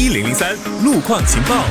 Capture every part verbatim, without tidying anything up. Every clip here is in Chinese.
一零零三路况情报。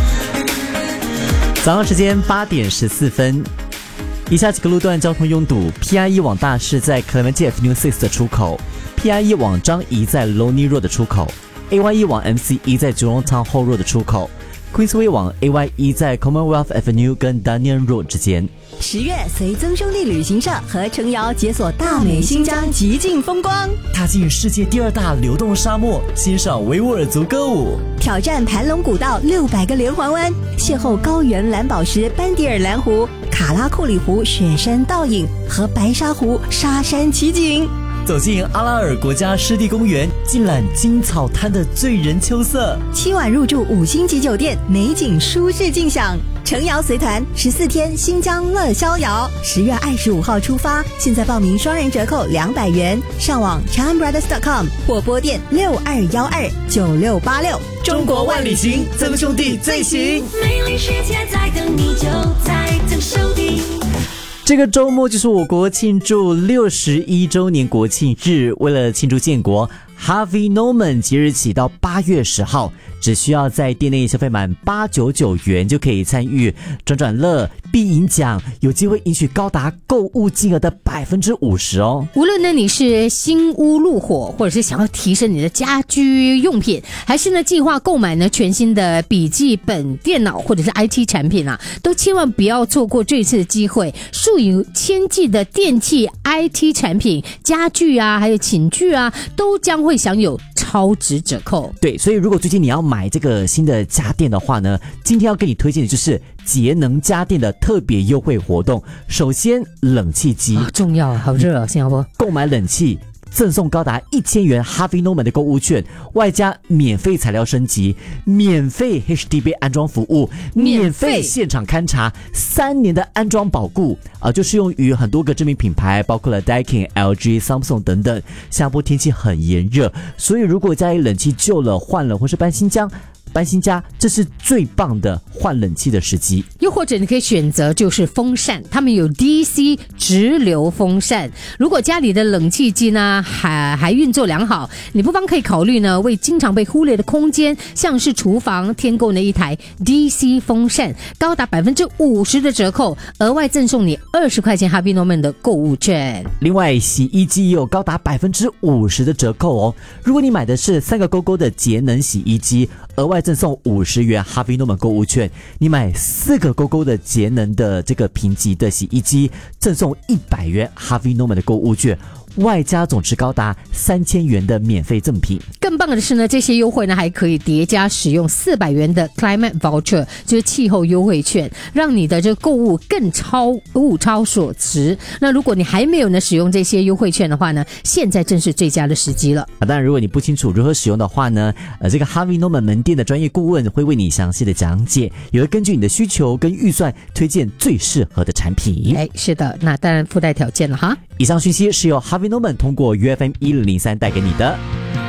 早上时间八点十四分，以下几个路段交通拥堵 ：P I 一往大市在 Clementi Avenue 六的出口 ；P I 一往张仪在 Lonely Road 的出口 ；A Y 一往 M C 一在 Jurong Town Hall Road 的出口 ；Queensway 往 A Y 一在 Commonwealth Avenue 跟 Daniel Road 之间。 十月，随曾兄弟旅行社和程瑶解锁大美新疆极尽风光， 踏进世界第二大流动沙漠，欣赏维吾尔族歌舞， 挑战盘龙古道六百个连环弯，邂逅高原蓝宝石班迪尔蓝湖、卡拉库里湖雪山倒影和白沙湖沙山奇景。 走进阿拉尔国家湿地公园，尽览金草滩的醉人秋色。 七晚入住五星级酒店，美景舒适尽享。程瑶随团十四天新疆乐逍遥，十月二十五号出发，现在报名双人折扣两百元，上网 charm brothers dot com 或拨电六二幺二九六八六。 中国万里行，曾兄弟最行。 美丽世界在等你，就在曾兄弟。 这个周末就是我国庆祝六十一周年国庆日，为了庆祝建国 Harvey Norman 即日起到八月十号，只需要在店内消费满八百九十九元就可以参与转转乐必赢奖，有机会赢取高达购物金额的百分之五十哦。 无论呢你是新屋入伙，或者是想要提升你的家居用品，还是呢计划购买呢全新的笔记本电脑或者是 I T 产品啊，都千万不要错过这次的机会。数以千计的电器 I T 产品、家具啊，还有寝具啊，都将会享有超值折扣。 对，所以如果最近你要买这个新的家电的话呢，今天要给你推荐的就是节能家电的特别优惠活动。首先，冷气机、 啊、重要，好热啊，新加坡购买冷气赠送高达一千元 Harvey Norman 的购物券，外加免费材料升级、免费 H D B 安装服务、免费现场勘查、三年的安装保固啊，就适用于很多个知名品牌，包括了 Daikin、L G、Samsung 等等。下波天气很炎热，所以如果家里冷气旧了、换了或是搬新家。搬新家，这是最棒的换冷气的时机。 又或者你可以选择就是风扇，他们有 D C 直流风扇。如果家里的冷气机呢还还运作良好，你不妨可以考虑呢为经常被忽略的空间，像是厨房添购呢一台 D C 风扇，高达百分之五十的折扣，额外赠送你二十块钱 Harvey Norman 的购物券。 另外，洗衣机也有高达百分之五十的折扣哦。如果你买的是三个勾勾的节能洗衣机，额外赠送五十元 Harvey Norman 购物券，你买四个勾勾的节能的这个评级的洗衣机，赠送一百元 Harvey Norman 的购物券，外加总值高达三千元的免费赠品。 更棒的是呢，这些优惠呢还可以叠加使用四百元的 Climate Voucher， 就是气候优惠券，让你的这个购物更超物超所值。那如果你还没有呢使用这些优惠券的话呢，现在正是最佳的时机了。 啊，当然如果你不清楚如何使用的话呢，呃，这个 Harvey Norman 门店的专业顾问会为你详细的讲解，也会根据你的需求跟预算推荐最适合的产品。 哎，是的，那当然附带条件了哈。 以上讯息是由 Harvey Norman 通过 U F M 一零零三带给你的。